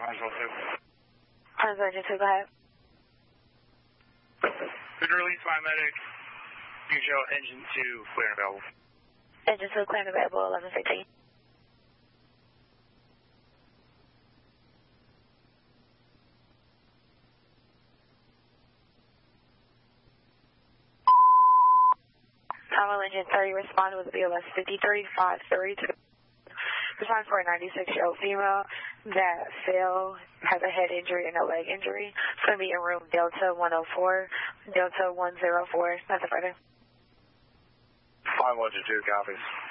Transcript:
Roswell 2. Engine 2, go ahead. Been released by medic. You show engine 2 clear and available. Engine 2 clear and available, 11:15. Commonwealth Engine 30 responded with a BLS 5353 to respond for a 96-year-old female that fell, has a head injury and a leg injury. It's going to be in room Delta 104, Delta 104. Nothing further. 512 copies.